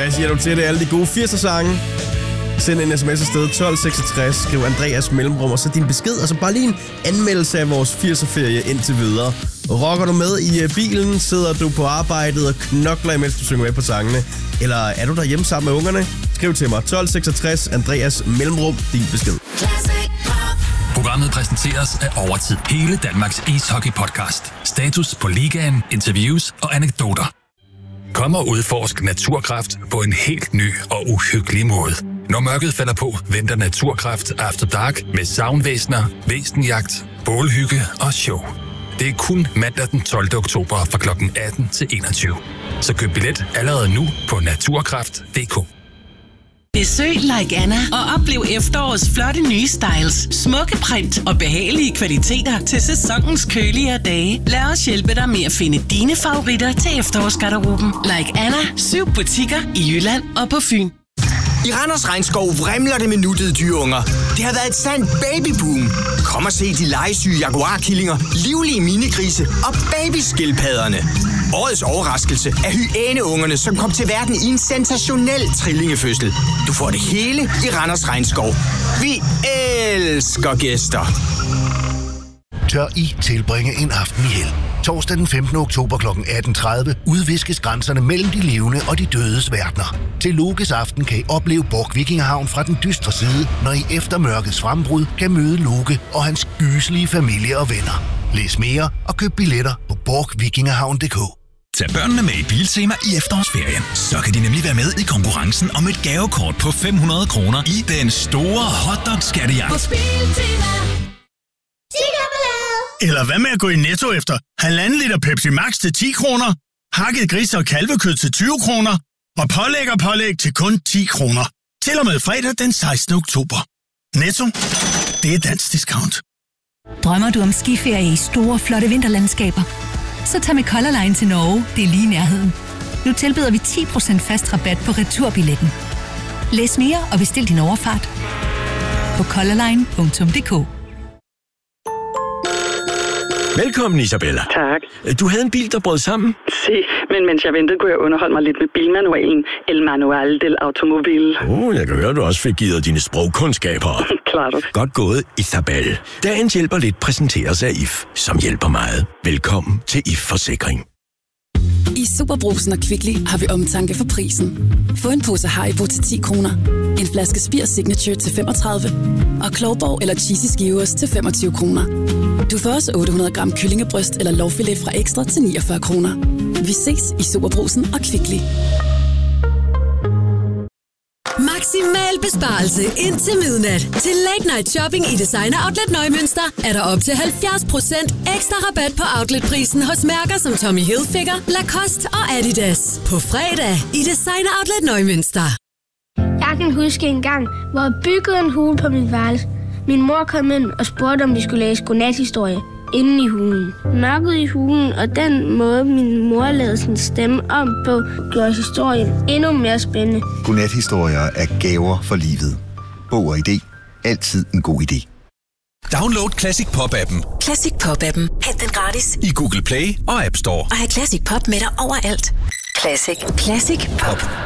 Hvad siger du til det? Alle de gode 80'er-sange? Send en sms afsted 1266, skriv Andreas mellemrum, og så din besked, og så bare lige en anmeldelse af vores 80'er-ferie indtil videre. Rocker du med i bilen? Sidder du på arbejdet og knokler, imens du synger med på sangene? Eller er du derhjemme sammen med ungerne? Skriv til mig 1266, Andreas mellemrum, din besked. Programmet præsenteres af Overtid. Hele Danmarks ishockey-podcast. Status på ligaen, interviews og anekdoter. Kom og udforsk naturkraft på en helt ny og uhyggelig måde. Når mørket falder på, venter Naturkraft After Dark med sagnvæsener, væsenjagt, bålhygge og show. Det er kun mandag den 12. oktober fra kl. 18 til 21. Så køb billet allerede nu på naturkraft.dk. Besøg Like Anna og oplev efterårets flotte nye styles, smukke print og behagelige kvaliteter til sæsonens køligere dage. Lad os hjælpe dig med at finde dine favoritter til efterårsgarderoben. Like Anna, 7 butikker i Jylland og på Fyn. I Randers Regnskov vrimler det med nuttede dyreunger. Det har været et sandt babyboom. Kom og se de legesyge jaguarkillinger, livlige minigrise og babyskildpadderne. Årets overraskelse er hyæneungerne, som kom til verden i en sensationel trillingefødsel. Du får det hele i Randers Regnskov. Vi elsker gæster. Tør I tilbringe en aften i held? Torsdag den 15. oktober kl. 18.30 udviskes grænserne mellem de levende og de dødes verdener. Til Lokes aften kan I opleve Borg Vikingehavn fra den dystre side, når I efter mørkets frembrud kan møde Loke og hans gyselige familie og venner. Læs mere og køb billetter på borgvikingehavn.dk. Tag børnene med i Biltema i efterårsferien. Så kan de nemlig være med i konkurrencen om et gavekort på 500 kroner i den store hotdog-skattejagt. Hos Biltema. Eller hvad med at gå i Netto efter 1,5 liter Pepsi Max til 10 kroner, hakket gris- og kalvekød til 20 kroner og pålæg til kun 10 kroner. Til og med fredag den 16. oktober. Netto, det er dansk discount. Drømmer du om skiferie i store, flotte vinterlandskaber? Så tag med Color Line til Norge, det er lige i nærheden. Nu tilbyder vi 10% fast rabat på returbilletten. Læs mere og bestil din overfart på colorline.dk. Velkommen, Isabella. Tak. Du havde en bil, der brød sammen? Men mens jeg ventede, kunne jeg underholde mig lidt med bilmanualen. El Manual del Automobile. Jeg kan høre, du også fik givet dine sprogkundskaber. Klart. Godt gået, Isabella. Dagens hjælper lidt præsenteres af IF, som hjælper meget. Velkommen til IF Forsikring. I Superbrugsen og Kvickly har vi omtanke for prisen. Få en pose Haribo til 10 kroner, en flaske Spir Signature til 35 og Klovborg eller Cheesy Skivers til 25 kroner. Du får også 800 gram kyllingebryst eller lårfilet fra Ekstra til 49 kroner. Vi ses i Superbrugsen og Kvickly. Maksimal besparelse indtil midnat. Til Late Night Shopping i Designer Outlet Neumünster er der op til 70% ekstra rabat på outletprisen hos mærker som Tommy Hilfiger, Lacoste og Adidas. På fredag i Designer Outlet Neumünster. Jeg kan huske en gang, hvor jeg byggede en hule på mit værelse. Min mor kom ind og spurgte, om vi skulle læse godnathistorie inde i hulen. Mørket i hulen og den måde, min mor lavede sin stemme om på, gjorde historien endnu mere spændende. Godnathistorier er gaver for livet. Bog og idé. Altid en god idé. Download Classic Pop-appen. Classic Pop-appen. Hent den gratis I Google Play og App Store. Og have Classic Pop med dig overalt. Classic Pop.